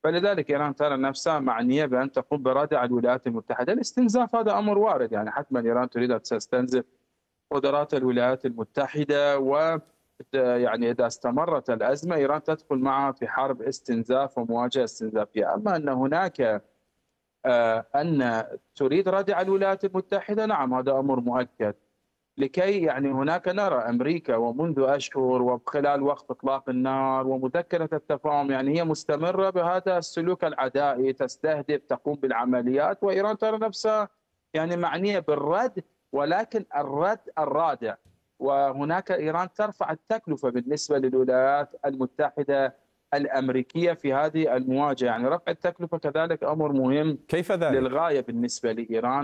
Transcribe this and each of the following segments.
فلذلك إيران ترى نفسها معنية بأن تقوم بردع الولايات المتحدة. الاستنزاف هذا أمر وارد، يعني حتما إيران تريد أن تستنزف قدرات الولايات المتحدة، و يعني إذا استمرت الأزمة إيران تدخل معها في حرب استنزاف ومواجهة استنزافية. أما أن هناك أن تريد ردع الولايات المتحدة، نعم هذا أمر مؤكد. لكي يعني هناك نرى أمريكا ومنذ أشهر وخلال وقت إطلاق النار ومذكرة التفاهم، يعني هي مستمرة بهذا السلوك العدائي، تستهدف، تقوم بالعمليات، وإيران ترى نفسها يعني معنية بالرد، ولكن الرد الرادع. وهناك إيران ترفع التكلفة بالنسبة للولايات المتحدة الأمريكية في هذه المواجهة، يعني رفع التكلفة كذلك أمر مهم كيف ذلك؟ للغاية بالنسبة لإيران،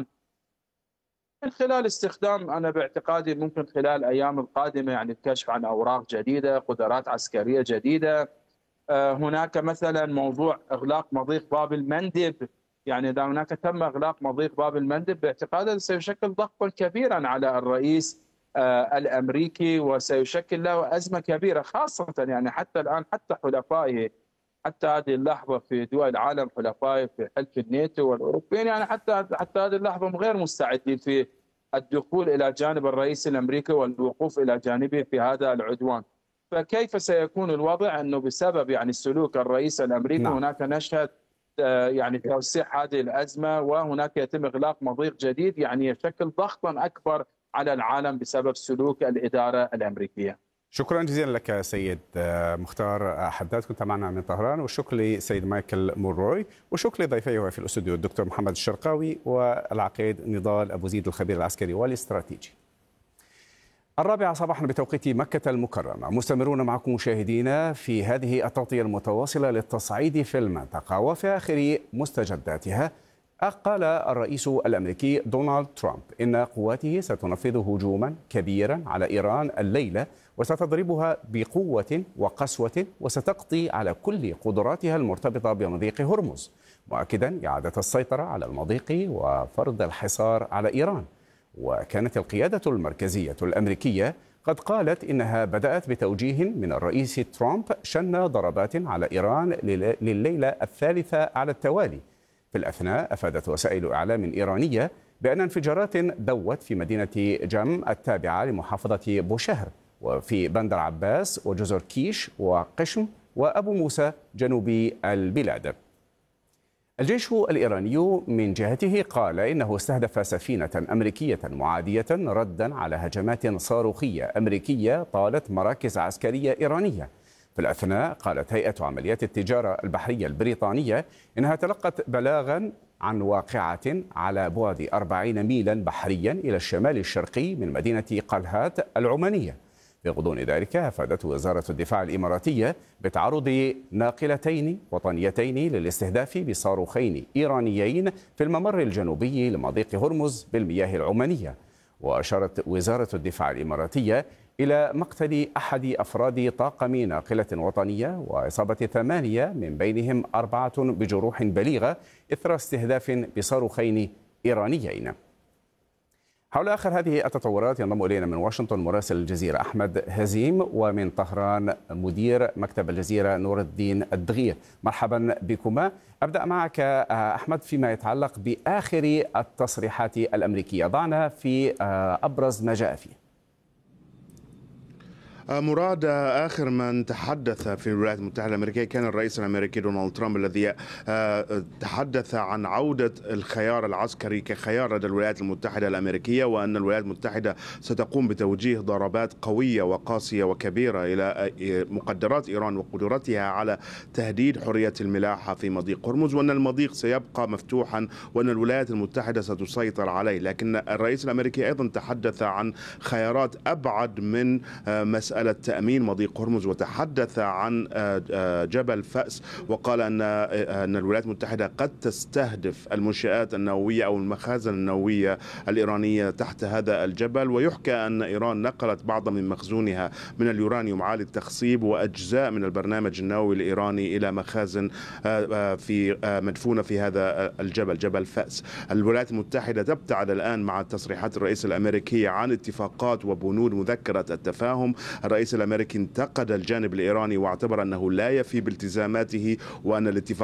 من خلال استخدام، أنا باعتقادي ممكن خلال الأيام القادمة يعني الكشف عن أوراق جديدة، قدرات عسكرية جديدة. هناك مثلا موضوع إغلاق مضيق باب المندب، يعني إذا هناك تم إغلاق مضيق باب المندب باعتقادي سيشكل ضغطا كبيرا على الرئيس الأمريكي، وسيشكل له أزمة كبيرة، خاصة يعني حتى الآن حتى حلفائه، حتى هذه اللحظة في دول العالم حلفائه في حلف الناتو والأوروبيين، يعني حتى هذه اللحظة هم غير مستعدين في الدخول إلى جانب الرئيس الأمريكي والوقوف إلى جانبه في هذا العدوان. فكيف سيكون الوضع أنه بسبب يعني سلوك الرئيس الأمريكي نعم. هناك نشهد يعني توسيع هذه الأزمة، وهناك يتم إغلاق مضيق جديد، يعني يشكل ضغطا أكبر على العالم بسبب سلوك الإدارة الأمريكية. شكرا جزيلا لك سيد مختار حداد، كنت معنا من طهران، والشكر لسيد مايكل موروي، وشكر لضيفيه في الاستوديو الدكتور محمد الشرقاوي والعقيد نضال أبو زيد الخبير العسكري والاستراتيجي. 4 صباحا بتوقيت مكة المكرمة، مستمرون معكم مشاهدينا في هذه التغطية المتواصلة للتصعيد في المنطقة وفي آخر مستجداتها. قال الرئيس الأمريكي دونالد ترامب إن قواته ستنفذ هجوما كبيرا على إيران الليلة، وستضربها بقوة وقسوة، وستقضي على كل قدراتها المرتبطة بمضيق هرمز، مؤكدا إعادة السيطرة على المضيق وفرض الحصار على إيران. وكانت القيادة المركزية الأمريكية قد قالت إنها بدأت بتوجيه من الرئيس ترامب شن ضربات على إيران لليلة الثالثة على التوالي. في الأثناء أفادت وسائل إعلام إيرانية بأن انفجارات دوت في مدينة جم التابعة لمحافظة بوشهر، وفي بندر عباس وجزر كيش وقشم وأبو موسى جنوب البلاد. الجيش الإيراني من جهته قال إنه استهدف سفينة أمريكية معادية ردا على هجمات صاروخية أمريكية طالت مراكز عسكرية إيرانية. في الأثناء قالت هيئة عمليات التجارة البحرية البريطانية إنها تلقت بلاغا عن واقعة على بعد 40 ميلا بحريا إلى الشمال الشرقي من مدينة قلهات العمانية. في غضون ذلك أفادت وزارة الدفاع الإماراتية بتعرض ناقلتين وطنيتين للاستهداف بصاروخين إيرانيين في الممر الجنوبي لمضيق هرمز بالمياه العمانية. وأشارت وزارة الدفاع الإماراتية إلى مقتل أحد أفراد طاقم ناقلة وطنية وإصابة 8 من بينهم 4 بجروح بليغة إثر استهداف بصاروخين إيرانيين. حول آخر هذه التطورات ينضم إلينا من واشنطن مراسل الجزيرة أحمد هزيم، ومن طهران مدير مكتب الجزيرة نور الدين الدغير. مرحبا بكما. أبدأ معك أحمد فيما يتعلق بآخر التصريحات الأمريكية، ضعنا في أبرز ما جاء فيه. مراد، آخر من تحدث في الولايات المتحدة الأمريكية كان الرئيس الأمريكي دونالد ترامب، الذي تحدث عن عودة الخيار العسكري كخيار لدى الولايات المتحدة الأمريكية، وأن الولايات المتحدة ستقوم بتوجيه ضربات قوية وقاسية وكبيرة إلى مقدرات إيران وقدرتها على تهديد حرية الملاحة في مضيق هرمز، وأن المضيق سيبقى مفتوحا وأن الولايات المتحدة ستسيطر عليه. لكن الرئيس الأمريكي أيضا تحدث عن خيارات أبعد من مسألة تأمين مضيق هرمز، وتحدث عن جبل فأس، وقال أن الولايات المتحدة قد تستهدف المنشآت النووية أو المخازن النووية الإيرانية تحت هذا الجبل. ويحكى أن إيران نقلت بعض من مخزونها من اليورانيوم عالي التخصيب وأجزاء من البرنامج النووي الإيراني إلى مخازن في مدفونة في هذا الجبل، جبل فأس. الولايات المتحدة تبتعد الآن مع تصريحات الرئيس الأمريكي عن اتفاقات وبنود مذكرة التفاهم. الرئيس الأمريكي انتقد الجانب الإيراني واعتبر أنه لا يفي بالتزاماته، وأن الاتفاق